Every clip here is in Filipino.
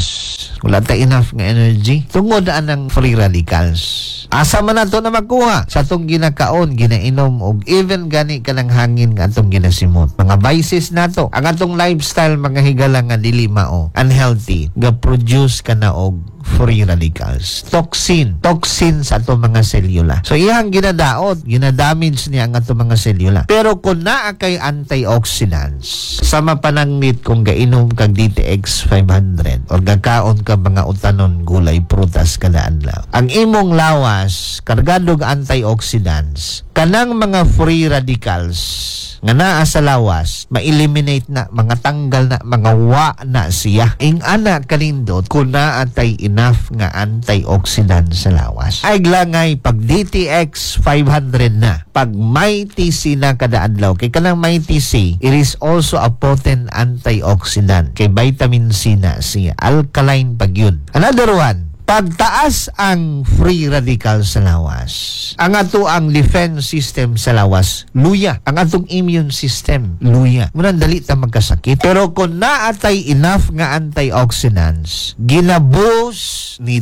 lawas. Wala ta enough nga energy. Tungod ang free radicals. Asa man nato na makuha sa atong ginakaon, ginainom, og even gani ka ng hangin nga atong ginasimot. Mga vices nato. Ang atong lifestyle, mga higala nga dili mao, unhealthy, ga-produce ka na og free radicals. Toxin sa ato mga selula. So iyang ginadaot, ginadamage niya ang ato mga selula. Pero kung naa kay antioxidants, sama panangnit kung gainom kag DTX 500 or gakaon ka mga utanon, gulay, prutas kada adlaw, ang imong lawas kargado og antioxidants, kanang mga free radicals nga naa sa lawas, ma-eliminate na, mga tanggal na, mga wa na siya. Ing ana kanindot kung naatay enough nga antioxidant sa lawas. Ay glangay pag DTX 500 na, pag may TC na kada adlaw, kay kanang may TC, it is also a potent antioxidant. Kay vitamin C na siya, alkaline pag yun. Another one, pagtaas ang free radical sa lawas, ang ato ang defense system sa lawas, luya. Ang atong immune system, luya. Muna dali ta magkasakit. Pero kung naatay enough nga antioxidants, ginaboost ni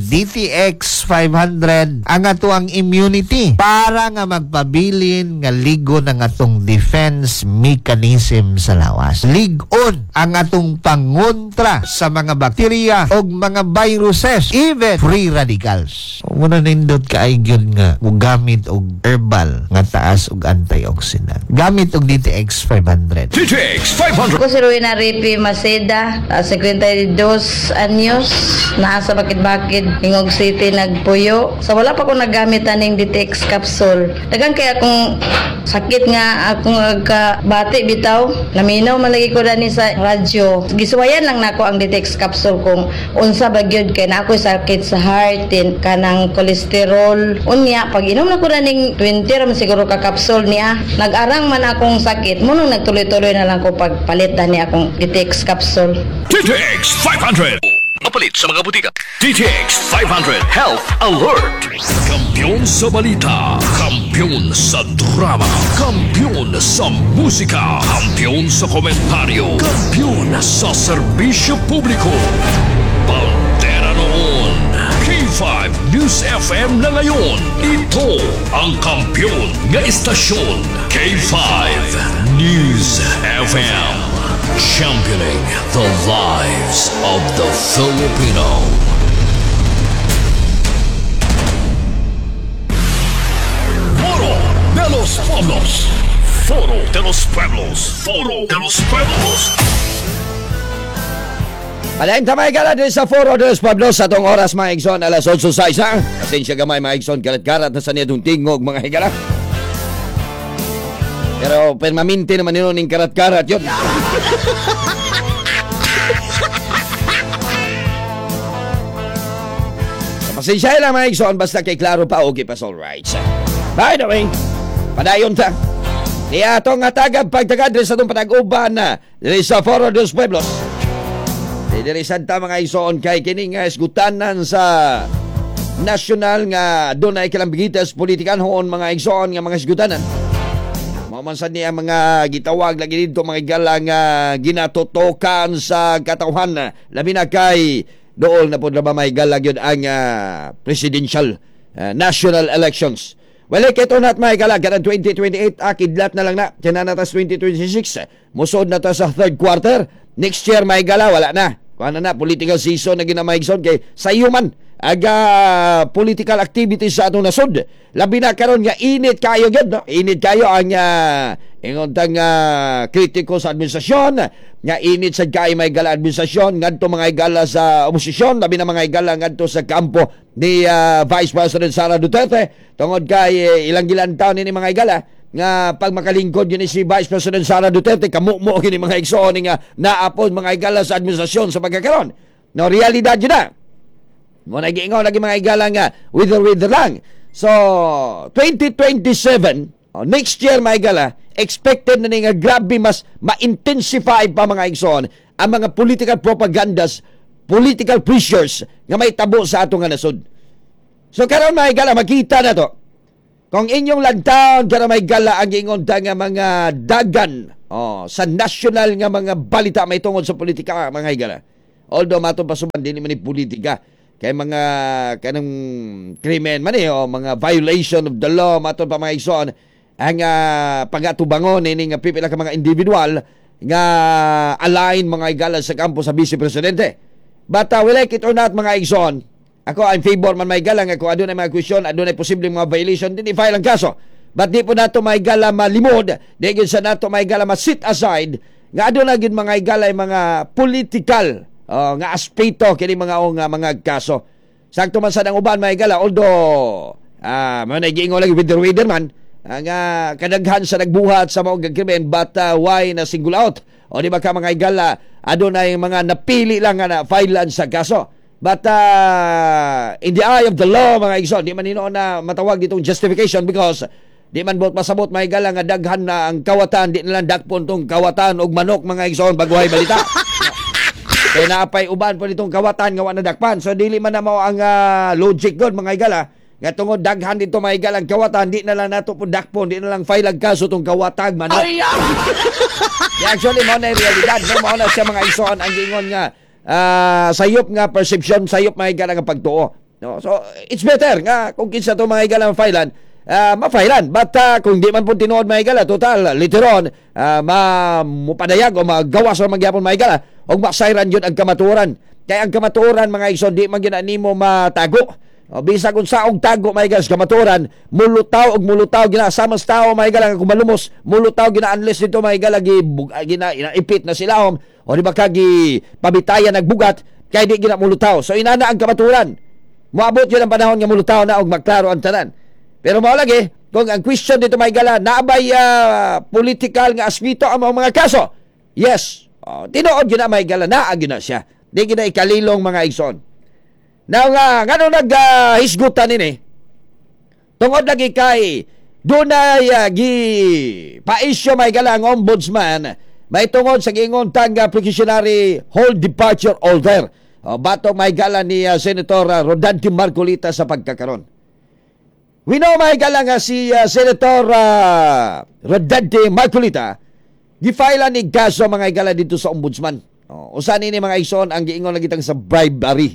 DTX 500 ang ato ang immunity para nga magpabilin nga ligo ng atong defense mechanism sa lawas. Ligon ang atong pangontra sa mga bakterya o mga viruses, even free radicals. Muna nindot ka ay yun nga gamit og herbal nga taas og antioxidant. Gamit og DTX 500. DTX 500. Ako si Rowena Ripi Maceda, 52 anyos, nasa Bakid-Bakid, Ingog City, Nagpuyo. So wala pa ko nagamit aning DTX capsule. Dagan kay akong sakit nga akong bati bitaw. Naminaw malagi ko dani sa radyo. Gisuwayan lang nako ang DTX capsule kung unsa ba gyud kay na ako sakit sa heart, kanang cholesterol. Unya pag inom na ko ning 20 ram siguro ka capsule niya. Nag-arang man akong sakit, munong nagtuloy-tuloy na lang ko pagpalit ni akong DTX capsule. DTX 500. Mapalit sa mga butika. DTX 500 Health Alert. Kampiyon sa balita, kampiyon sa drama, kampiyon sa musika, kampiyon sa komentaryo, kampiyon sa serbisyo publiko. Pantera noon. K5 News FM na ngayon. Ito ang kampiyon nga istasyon. K5 News FM. Championing the lives of the Filipino. Foro de los Pueblos. Foro de los Pueblos. Foro de los Pueblos. Alain tamay ka din sa Foro de los Pueblos sa tong oras mga igsoon alas 8:06 ha. Pasensya gamay mga igsoon karat-karat na sa niya itong tingog mga higala. Pero permanente naman yun yung karat-karat yun. Pasensya lang mga igsoon basta kay klaro pa okay pa all right. By the way, padayon ta. Niya itong atagab pagtagad sa itong patag-uban na sa Foro de los Pueblos. Didirisan ta mga igsoon kay kining isgutanan sa national nga doon ay kalambigitas politikan hoon mga igsoon nga mga isgutanan. Mamansan niya mga gitawag lagi dito mga igalang ginatotokan sa katawhan. Labi na kay dool na po na ba may galag yun ang presidential national elections. Well, ito na at may galag. Ganang 2028, kidlat na lang na. Tiyan na tas 2026. Musod na ta sa third quarter. Next year may gala, wala na. Kung na, political season na ginamaigson kay sa human. Aga political activities sa atong nasod. Labi na karon nga init kayo gyud no. Init kayo ang ingontang kritiko sa administrasyon, nga init sad kay may gala administrasyon ngadto mga igala sa oposisyon, labi na mga igala ngadto sa kampo ni Vice President Sara Duterte tungod kay ilang gilan taon ni mga igala nga pag makalingkod yun si Vice President Sara Duterte kamumo kini mga igsoon nga naapod mga igala sa administrasyon sa pagkakaron. No realidad yun na. Mo nag-iingaw lagi mga igala nga wither lang. So 2027 next year mga igala expected na nga grabe mas ma-intensify pa mga igsoon ang mga political propagandas, political pressures nga may tabo sa atong nasod. So karon mga igala makita na to kung inyong lantaon karon mga igala ang ingon nga mga dagan sa national nga mga balita may tungod sa politika mga igala. Although matong pasuman din man ni politika kay mga kanang krimen man o mga violation of the law matong pa mga igsoon ang pagatubangon ini nga pipila ka mga individual nga align mga igala sa kampo sa Vice Presidente. But we like it or not mga igsoon, ako I'm favor man may igala nga kung adunay mga question, adunay posibleng mga violation din i-file ang kaso. But di po nato may igala malimod, di gid sa nato may igala ma-sit aside nga adunay gid mga igala mga political nga aspeto kini mga kaso. Sakto man sa nang uban mga igala, although man nagiingon lagi with the man nga kadaghan sa nagbuhat sa mga krimen, but why na single out o di ba ka mga igala adunay mga napili lang nga na filean sa kaso. But in the eye of the law mga igsoon, di man hinoon na matawag ditong justification because di man bot pasabot mga igala nga daghan na ang kawatan, di nalang dakpon tong kawatan og manok mga igsoon baguhay balita. Kaya naapay uban po nitong kawatan nga wala nadakpan. So dili man na mo ang logic god mga igala. Nga tungod daghan dito mga igala ang kawatan, di na lang nato po dakpon, di na lang file ang kaso tong kawatag manok. Actually mo na realidad, mo na siya mga igsoon ang gingon nga sayop nga perception, sayop mga igala nga pagtuo. No? So it's better nga kung kinsa to mga igala ang filean, mafailan. But kung di man po tinuod mga igala, total, literon, mupadayag o magawas o magyapon mga igala, o masayran yun ang kamaturan. Kaya ang kamaturan mga igsoon, di man ginanimo matago. O bisa kung saong tago mga igala sa kamaturan, mulutaw og mulutaw, ginasama sa tao mga igala, kung malumos, mulutaw, gina-unless dito mga igala, ginaipit na silahom, o di ba kagi pabitayan nagbugat, kaya di ginamulutaw. So inana ang kamaturan. Moabot yun ang panahon nga mulutaw na og magklaro ang tanan. Pero mao lagi, kung ang question dito may gala, naabay political nga aspeto ang mga kaso. Yes, tinuod yun na may gala, naag yun na siya. Di gina ikalilong mga igsoon. Now nga, ngano nag-hisgutan nini? Tungod lagi kay, dunay paisyo may gala ang ombudsman, may tungod sa gingon tang precautionary hold departure order. Bato may gala ni Senator Rodante Marcolita sa pagkakaroon. We know may gala nga si Senator Rodante Marcolita gifile ni kaso mga igala dito sa ombudsman. Usa ni mga igsoon ang giingon lagi tang sa bribery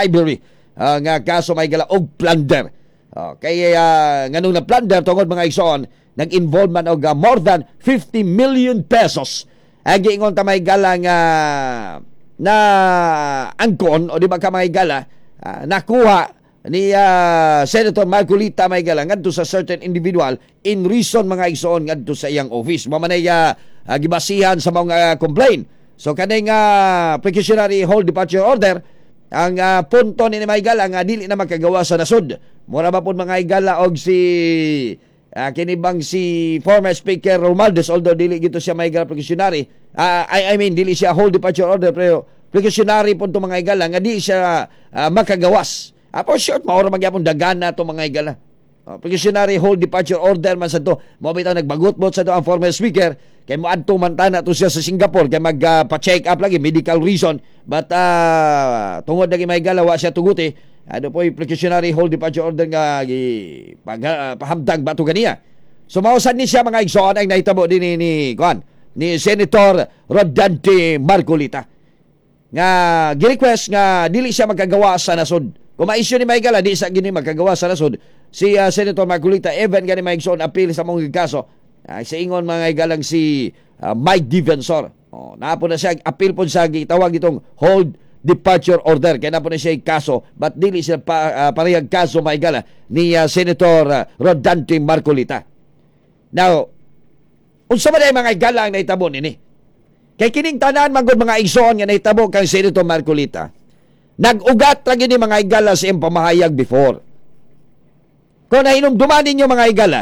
nga kaso may igala og plunder. Kaya nganong na plunder tungod mga igsoon nag-involve man og more than 50 million pesos. Ang giingon ta may igala nga na angkon o di ba ka mga igala nakuha ni Senator Marcolita may gala ngadto sa certain individual in reason mga igsoon ngadto sa iyang office. Mamanay gibasihan sa mga complaint. So kanay precautionary hold departure order ang punto ni mga igala nga dili na makagawa sa nasud. Mura ba pud mga igala og si kinibang si former Speaker Romualdez, although dili gito siya may igala precautionary. I mean dili siya hold departure order pero precautionary pud to mga igala nga di siya makagawas. For sure, maura magyapon dagana to mga igala. Precautionary hold departure order man sa to. Mo bitaw nagbagot-bot sa to ang former speaker kay moadto man tana to siya sa Singapore kay magpa-check up lagi medical reason, but tungod lagi may igala wa siya tuguti. Ano po precautionary hold departure order nga pahamtag bato ganiya. So mausan ni siya mga igsoon ang nahitabo din ni Senator Rodante Marcolita nga gi-request nga dili siya magagawa sa nasod. Kung ma-issue ni Maigala, di sa gini magkagawa sa nasod. Si Senator Marcolita, even gani maigsoon appeal sa mong kaso, sa ingon mga igalang si Mike Defensor. Napo na siya, appeal po sa gitawag itong hold departure order. Kaya napo na siya kaso, but dili siya parehag kaso Maigala ni Senator Rodante Marcolita. Now, unsa man ay mga igala ang nahitabo nini? Kay kining tanan magod mga igsoon nga nahitabo kang Senator Marcolita. Nag-ugat lagi ni mga igala sa iyang pamahayag before. Kung nahinumduman ninyo mga igala,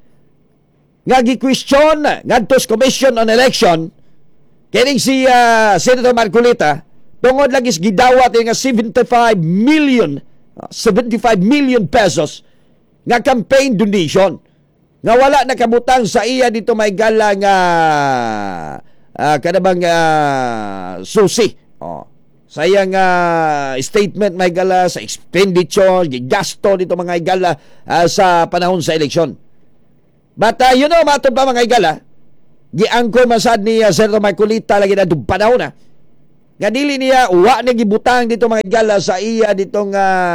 nga gi-question ngadtos Commission on Election, kining si Senator Marcolita, tungod lagi gidawat nga 75 million pesos nga campaign donation nga wala nakabutang sa iya dito may igala nga kanabang susi. Sayang statement may gala sa expenditure, gasto dito mga igala sa panahon sa eleksyon. But matod pa mga igala, giangkon masad ni Senator Marcolita lagi na itong panahon nga dili niya wa na gibutang dito mga higala sa iya ditong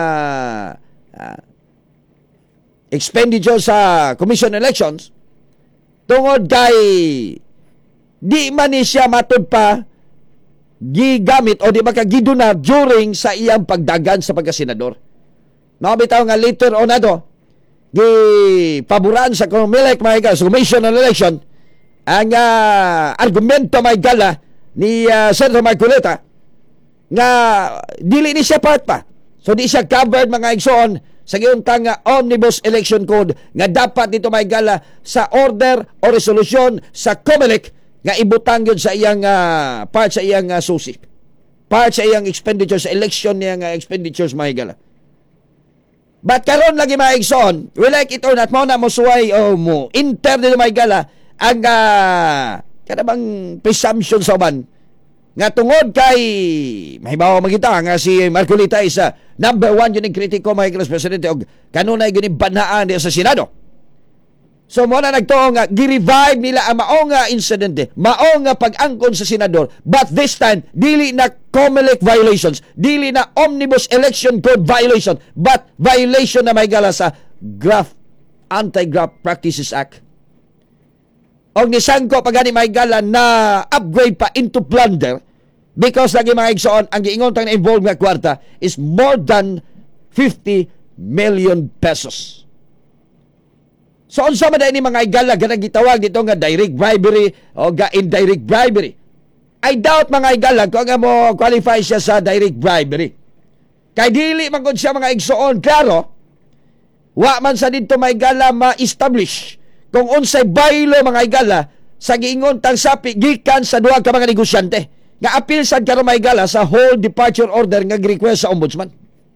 expenditure sa Commission on Elections tungod kay di man ni siya matud pa gigamit o di makagiduna during sa iyang pagdagan sa pagkasenador. Bitaw nga later on ato gipaboran sa COMELEC mga higala, sa Commission on Election ang argumento mga higala ni Senator Marcoleta nga dili ni siya part pa. So di siya covered mga igsoon sa giuntang Omnibus Election Code nga dapat dito may gala sa order o resolution sa COMELEC nga ibutang yun sa iyang part sa iyang susi. Part sa iyang expenditures sa election niyang expenditures mga gala. But karon lagi mga igsoon, we like it or not, mo na mo suway o mo inter dito may gala ang kanabang presumption sa uban nga tungod kay mahibaw magita nga si Marcolita isa number 1 yun yung kritiko mga Iglesia Presidente og kanunay yun yung banhaan sa Senado. So mo na nagtuo nga gi-revive nila ang maong nga incidente, maong nga pag-angkon sa senador, but this time dili na COMELEC violations, dili na Omnibus Election Code violation, but violation na may gala sa Anti-Graft Practices Act. Og nisangko pagani may gala na upgrade pa into plunder because lagi mga igsoon ang giingon tang na-involved nga kwarta is more than 50 million pesos. So unsa man ni mga igala ganang gitawag dito nga direct bribery o ga indirect bribery. I doubt mga igala kung nga mo qualify siya sa direct bribery. Kay dili man gud siya mga igsoon klaro wa man sa dito mga igala ma-establish kung unsay baylo mga igala sa giingon tang sapi gikan sa duha ka mga negosyante nga apil sad karon mga igala sa whole departure order nga gi-request sa ombudsman.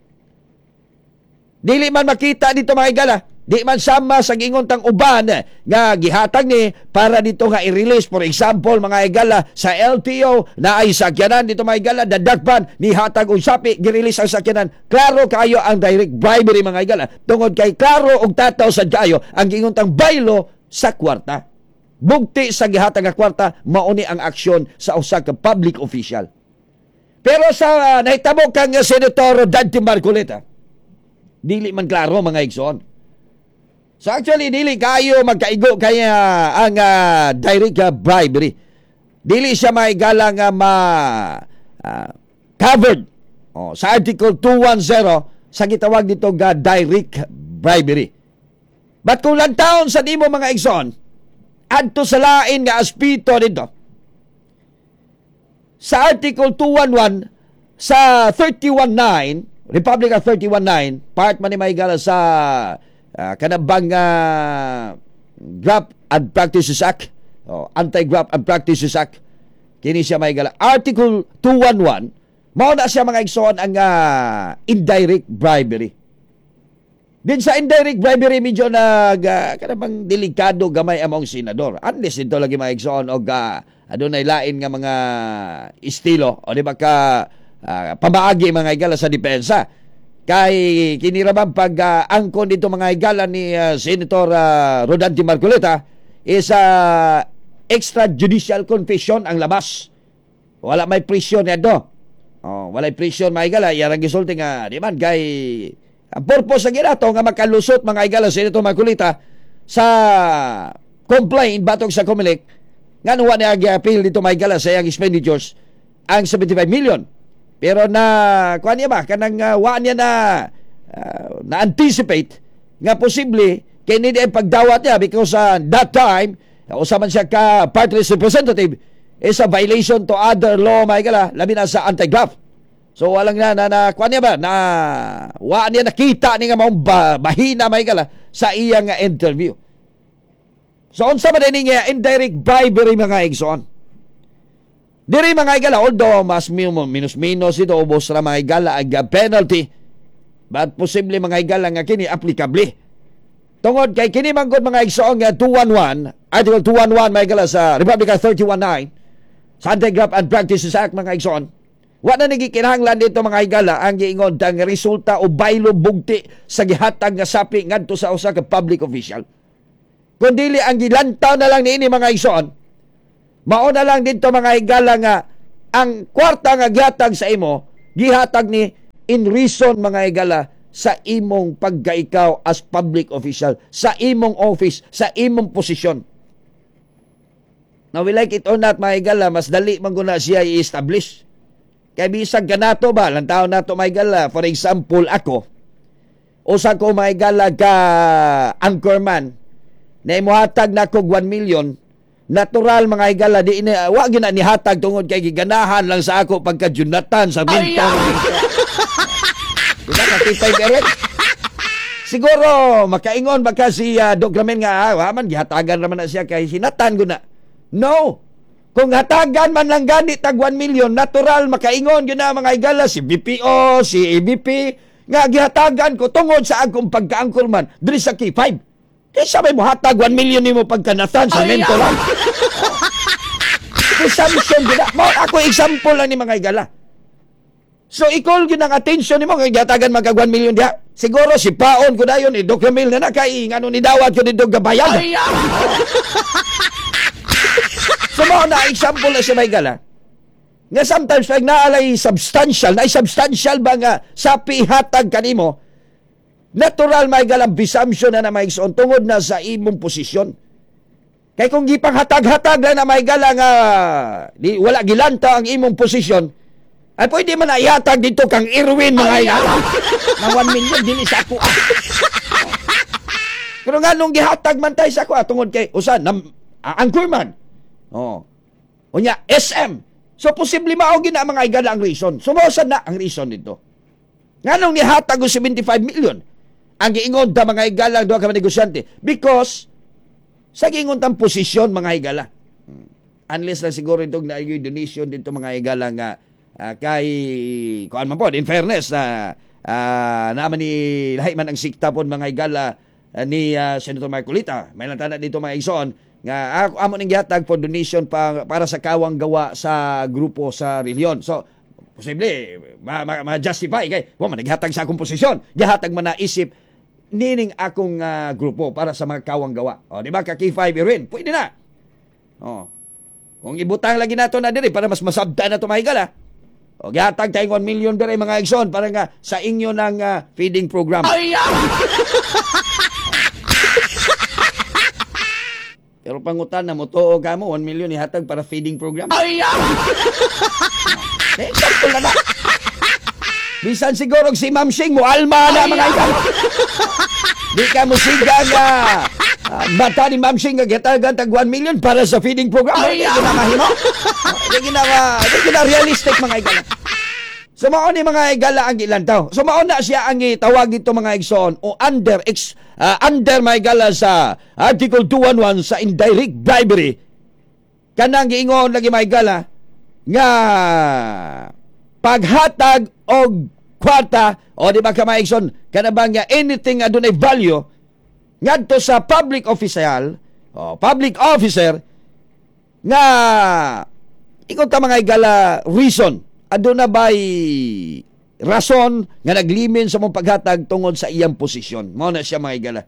Dili man makita dito mga igala, di man sama sa giingon tang uban nga gihatag ni para dito nga i-release for example mga igala sa LTO na ay sakyanan dito mga igala dadagpan ni hatag og sapi gi-release ang sakyanan. Klaro kayo ang direct bribery mga igala tungod kay klaro og tataw sad kayo ang giingon tang baylo sa kwarta. Bugti sa gihatag nga kwarta mauni ang aksyon sa usa ka public official. Pero sa nahitabo kang Senator Dante Marcoleta, dili man klaro mga igsoon. So actually, dili kayo magkaigo kaya ang direct bribery. Dili siya maigala nga covered sa Article 210 sa gitawag dito nga direct bribery. But kung lang taon sa di mo mga igsoon, adto sa lain nga aspito dito, sa Article 211 sa 319, Republic Act 319, part man ni maigala sa kanabang Graft and Practices Act, Anti-Graft and Practices Act, kini siya maigala. Article 211, mao na siya mga igsoon ang indirect bribery. Din sa indirect bribery, medyo kanabang delikado gamay among senador. Unless dito lagi mga igsoon o adunay lain nga mga estilo o di ba ka pamaagi mga igala sa depensa. Kay kiniraman pag angkon dito mga higala ni Senator Rodante Marcoleta is extrajudicial confession ang labas. Wala may prisyon nito. Wala prisyon mga higala. Yarang gisulti nga, di man, kay ang purpose sa ginato nga makalusot mga higala Senator Marcoleta sa complaint batong sa COMELEC nga nuwa niya gi-appeal dito mga higala sa iyang expenditures ang 75 million. Pero na kuan niya ba kanang wa niya na anticipate nga posible kay ni pagdawat niya because that time usa man siya ka party list representative is a violation to other law may gala labi na sa anti-graft. So walang na kuan niya ba na wa niya nakita ni nga maong bahina may gala sa iyang interview. So unsa man ni nga indirect bribery mga igsoon. Diri mga igala, although mas minus-minus ito, ubos na mga igala ang penalty, but posible mga igala nga kini applicable. Tungod kay kini manggod mga igsoong 211, Article 211 mga igala sa Republic Act 319, sa Anti-Graft and Practices Act mga igsoon, wala na nagikinahanglan dito mga igala ang giingon tang resulta o baylo bugti sa gihatag nga sapi ngadto sa usa ka public official. Kundili ang gilantaw na lang niini mga igsoon, mao na lang dito mga higala nga ang kwarta nga gihatag sa imo, gihatag ni in reason mga higala sa imong pagkaikaw as public official, sa imong office, sa imong posisyon. Now, we like it or not, mga higala, mas dali man guna siya i-establish. Kaya bisag ka nato ba, lantaw nato mga higala, for example, ako, usa ko mga higala ka anchorman, na imuhatag na kog 1 million, natural mga higala, di wa gina nihatag tungod kay giganahan lang sa ako pagka-Jonathan sa mintong. Diba, nakipay direct. Siguro, makaingon baka si Doc Ramen nga, man, gihatagan naman na siya kay sinatan ko na. No! Kung hatagan man lang gani tag 1 million, natural makaingon yun na mga higala, si BPO, si ABP, nga gihatagan ko tungod sa akong pagka-angkor man, diri sa K5. Kaysa may mo hatag 1 million ni mo pagkanatan sa mento lang. Presumption gina. Ako example lang ni mga higala. So, i-call yun ang attention ni mo, kaya gihatagan magka 1 million diha. Siguro si Paon ko na yun, ni Doc Ramil na nakaing, ano ni dawat ko ni Doc Gabayan. So, na example na si Maygala, nga sometimes pag naalay substantial, na substantial ba nga sa pihatag kanimo, natural Maygala, presumption na maigsoon tungod na sa imong posisyon. Kaya kung gipang hatag-hatag na Maygala nga wala gilanta ang imong posisyon, ay pwede man na ihatag dito kang Irwin mga higala. Na 1 million, dili sa ako. Pero nga nung gihatag man tayo sa ako, tungod kay usan, anchorman. Oh. Unya, SM. So, posible maugin na mga higala ang reason. Sumusan na ang reason dito. Nga nung nihatag ko 75 million, ang giingon ta mga higala ang duha ka negosyante. Because, sa giingon tang posisyon mga higala. Unless lang siguro itong na-igay donation dito mga higala nga kay, kuan man po, in fairness, naman ni lahi man ang sikta po mga higala ni Senator Marcolita. May lantana dito mga igsoon, nga ako amo ning gihatag for donation para sa kawang gawa sa grupo sa reliyon. So posible ma-justify kay wa man naghatag sa akong posisyon, gihatag man na isip nining akong grupo para sa mga kawang gawa. O di ba ka K5 rin, pwede na. O kung ibutang lagi nato na diri para mas masabta na to mahigala. O gihatag tayong 1 million diri mga igsoon para nga sa inyo ng feeding program. Pero pangutan na mo to ka mo 1 million ihatag para feeding program. Example na. Bisan siguro si Ma'am Shing mo alma na mga ikaw. Di ka mo siga nga bata ni Ma'am Shing nga gitagan tag 1 million para sa feeding program. Di na mahimo. Di na realistic mga ikaw. So mao ni mga higala ang ilantaw. So mao na siya ang itawag ito mga igsoon o under mga higala sa Article 211 sa indirect bribery. Kanang giingon lagi mga higala nga paghatag og kwarta o di ba ka mga igsoon kana ba nga anything nga dunay value ngadto sa public official o public officer nga ikot ta mga higala reason aduna ba'y rason nga naglimin sa mong paghatag tungod sa iyang posisyon. Mao na siya mga higala.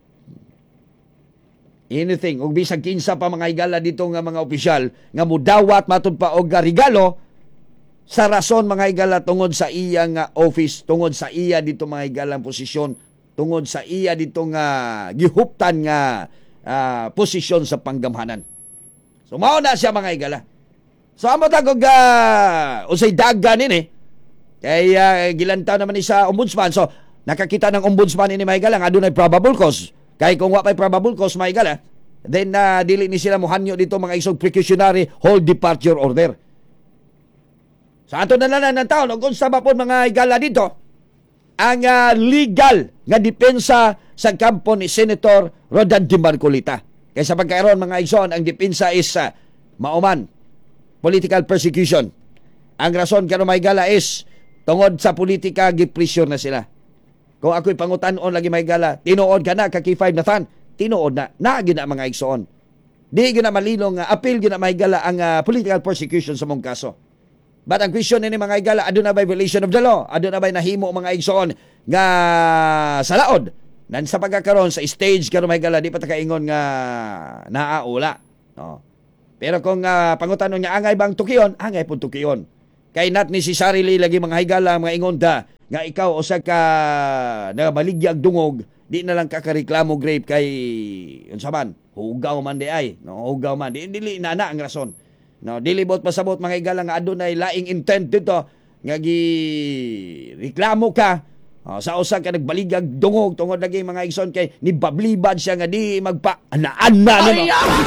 Anything, ug bisag kinsa pa mga higala dito nga mga opisyal nga mudawat matud pa og regalo sa rason mga higala tungod sa iyang office, tungod sa iya dito mga higala posisyon, tungod sa iya dito nga gihuptan nga posisyon sa panggamhanan. So mao na siya mga higala. So, amo tagog usay dagan ini. Kay gilantaw naman ni sa ombudsman. So, nakakita ng ombudsman ini mahigala nga adunay probable cause. Kay kung wa pay probable cause mahigala, then dili ni sila mohanyo dito mga isog precautionary hold departure order. Sa ato na lang ng taon, kung sa po mga higala dito, ang legal nga depensa sa kampo ni Senator Rodan D. Marcolita. Kaya sa pagkairon mga igsoon, ang depensa is mauman political persecution. Ang rason karon mahigala is tungod sa politika gipressure na sila. Kung ako'y pangutan-on lagi mahigala, tinuod ka na K5 na fan, tinuod na gina mga igsoon. Di gina malilong appeal gina mahigala ang political persecution sa mong kaso. But ang question ni mga higala, aduna bay violation of the law? Aduna bay nahimo mga igsoon nga salaod? Nan sa pagkakaroon sa stage karon mahigala di pa ta kaingon nga naaula. No. Pero kung pangutanon niya, angay bang tukiyon? Angay po tukiyon. Kay not necessarily lagi mga higala, mga ingonda, nga ikaw o sa ka nabaligyag dungog, di na lang kakareklamo grave kay unsaman, hugaw man di ay. No, hugaw man. Dili na ang rason. No, dili bot pasabot mga higala nga adunay laing intent dito nga gi reklamo ka sa usa ka nagbaligag dungog tungod lagi mga igsoon kay ni bablibad siya nga di magpa-ana-ana no.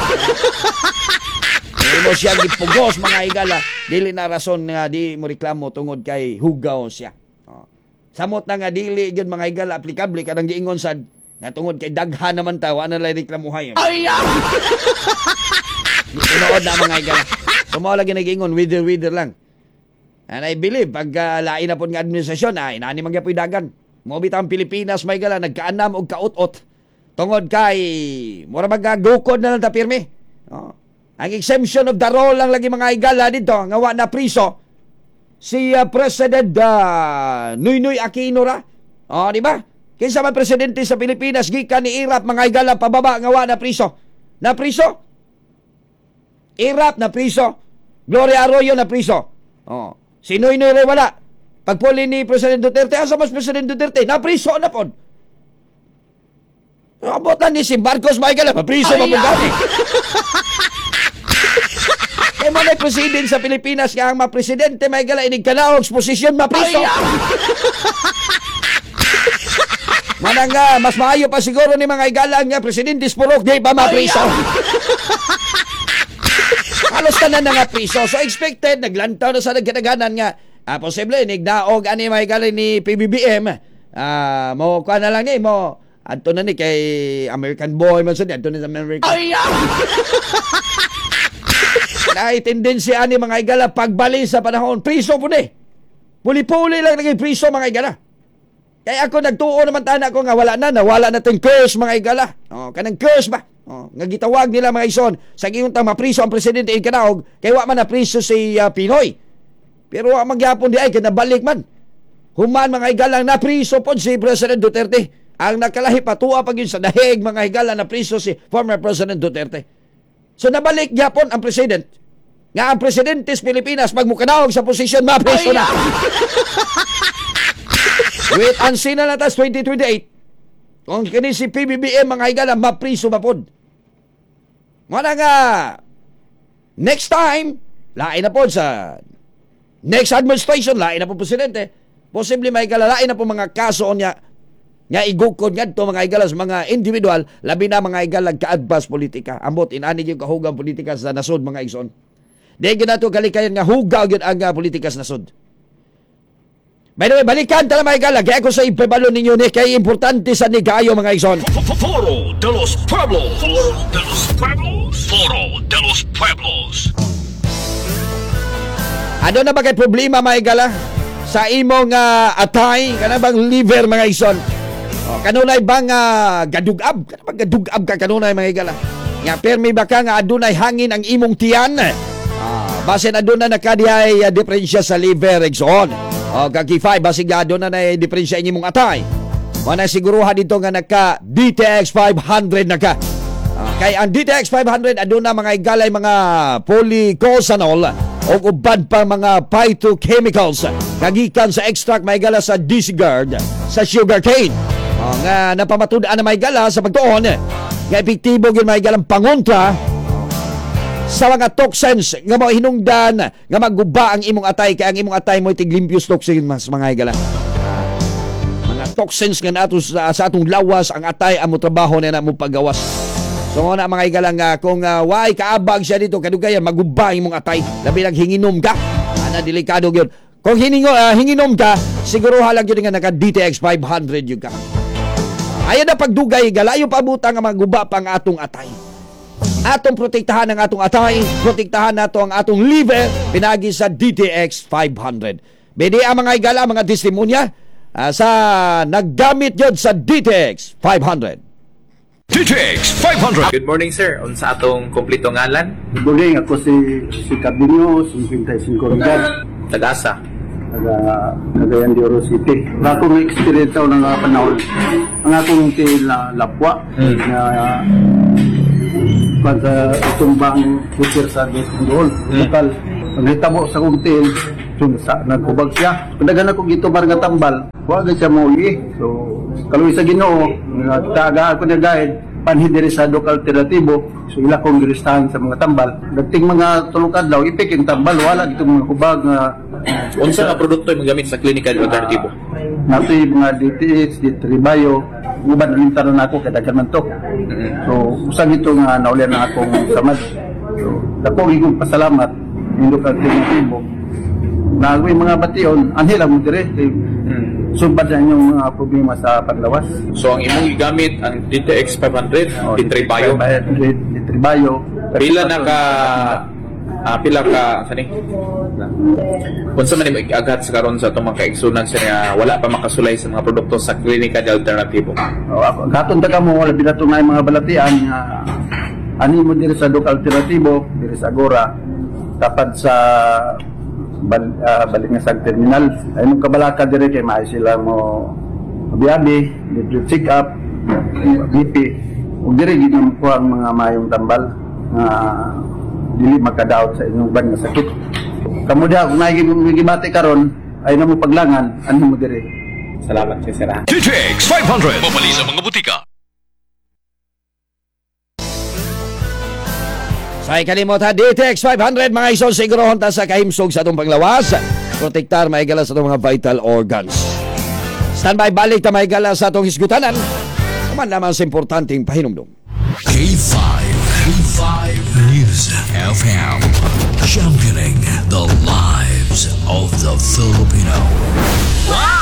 Mo siya gipugos mga higala, dili na rason nga di mo reklamo tungod kay hugaw siya. Samot na nga dili gyud mga higala aplikable kadang giingon sad nga tungod kay daghan naman ta wa na lay reklamuhay. Tinuod na mga higala. Sumo lagi nag-ingon wither lang. And I believe pag lain na po nga administrasyon inani man gyapon dagan. Mo bitang Pilipinas may gala nagkaanam og kaot-ot tungod kay mura magagukod na lang ta pirmi. Ang exemption of the role lang lagi mga higala dito nga wa na priso si President Noynoy Aquino ra. Di ba? Kinsa man presidente sa Pilipinas gikan ni Irap mga higala pababa nga wa na priso. Na priso? Irap na priso. Gloria Arroyo na priso. Si Noynoy ray wala. Pagpuli ni President Duterte, asa mas President Duterte? Na priso na pod. Abutan ni si Marcos mga higala, mapriso pa po gani. Kaya mo na president sa Pilipinas nga ang mga presidente may gala inig kanaog posisyon mapriso. Manang mas maayo pa siguro ni mga igalang nga presidente Spurok di pa mapriso. Halos tanan na nga priso. So expected naglantaw na sa nagkadaganan nga posible nigdaog ani mga igalang ni PBBM. Mo kuha na lang ni mo adto na ni kay American boy man sad adto ni sa American. Na tendensya ni mga igala pagbali sa panahon priso po ni. Puli-puli lang naging priso mga igala. Kaya ako nagtuo naman tana ko nga wala na tong curse mga igala. Kanang curse ba? Nga gitawag nila mga ison sa giyuntang mapriso ang presidente in kanaog kay wa man na priso si Pinoy. Pero wa magyapon di ay kinabalik man. Human mga igalang na priso pod si President Duterte. Ang nakalahi patua pag yun sa dahig mga higala na priso si former President Duterte. So nabalik gyapon ang president. Nga ang presidente sa Pilipinas magmukanaog sa posisyon mapriso na. Wait and see na natas 2028. Kung kini si PBBM mga higala mapriso mapod. Mga nga next time lain na po sa next administration lain na po presidente. Posible may higala lain na po mga kaso niya nga igukod nga ito mga higala sa mga individual labi na mga higala ka-advance politika. Ambot inani yung kahugang politika sa nasod mga igsoon. Di ginato kalikayan nga hugaw gyud ang politika sa nasod. By the way, balikan tala mga higala kaya ako sa ipabalo ninyo ni kay importante sa nigayo mga igsoon. Foro de los Pueblos. Foro de los Pueblos. Foro de los Pueblos. Ano na ba kay problema mga higala sa imong atay kana bang liver mga igsoon? Kanunay bang gadugab? Kana bang gadugab ka kanunay mga higala? Nga permi ba ka nga adunay hangin ang imong tiyan? Base na doon na nakadihay diferensya sa liver igsoon. Kaki-5 base nga doon na diferensya imong atay. Mana siguruhan dito nga naka DTX 500 na ka. Kay ang DTX 500 aduna mga igalay mga polycosanol o uban pa mga phytochemicals kagikan sa extract may gala sa discard sa sugarcane. Nga napamatud-an na may gala sa pagtuon nga epektibo gyud may galang pangontra sa mga toxins nga mo hinungdan nga maguba ang imong atay kay ang imong atay mo tiglimpios toxins mas mga igala. Mga toxins nga nato sa atong lawas ang atay amo trabaho na mo paggawas. So na mga igalang kung waay kaabag siya dito kadugayan maguba ang imong atay labi lang hinginom ka. Ana delikado gyud. Kung hinginom ka siguro halang gyud nga naka DTX 500 gyud ka. Ayan na pagdugay galayo pa butang nga maguba pang atong atay. Atong protektahan ang atong atay, protektahan nato ang atong liver pinagi sa DTX 500. Bedi ang mga igala, mga testimonya sa naggamit yun sa DTX 500. DTX 500. Good morning, sir. Unsa atong kompleto ngalan? Good morning, ako si Cabinyo, 55 edad, Taga-asa? taga Cagayan de Oro City. Ako may experience ako ng panahon. Ang akong lapwa na sa itumbang kutir sa doon. Lokal. Ang hitabo sa kuntil, sa nagkubag siya. Padagan ako gito nga tambal, huwag siya muli. So, kaluwi sa Ginoo, taga ako na guide, panhid diri sa Dok Alternatibo, so ila kong giristahan sa mga tambal. Dating mga tulukad daw, ipik yung tambal, wala dito mga kubag nga Unsa nga produkto yung magamit sa Clinical Alternatibo? nato yung mga DTX, D3Bio, uban alintaran ako kadagan man to. So, usang ito nga naulian na akong samad. So, dako igong pasalamat yung Dok Alternatibo. Nagawin mga bation, anhila mo dire. Sumpad sa inyong mga problema sa paglawas. So ang imong gigamit ang DTX 500, D3Bio. D3Bio. Pila na ka pila ka sani? Unsa man imong agat sa karon sa atong mga kaigsunan sa nga wala pa makasulay sa mga produkto sa Clinical Alternatibo. Ako gaton ta kamo wala binato na mga balatian nga ani mo diri sa Dok Alternatibo, diri sa Agora, tapad sa balik nga sa terminal. Ay nung kabalaka dire kay maay sila mo biyabi, blood check up, BP. Ug dire gid ko ang mga mayong tambal nga dili makadaot sa inyong ban nga sakit. Kamo diha kung nagibati karon ay namo paglangan ano mo dire. Salamat kay Sir. DTX 500. Mabali sa mga butika. Sa ikalimot ha, DTX 500, mga isol, sigurohon ta sa kahimsog sa itong panglawas. Protektar, maigala sa itong mga vital organs. Standby, balik ta maigala sa itong hisgutanan. Kaman naman sa importanteng pahinumdum. K5 News FM. Championing the lives of the Filipino.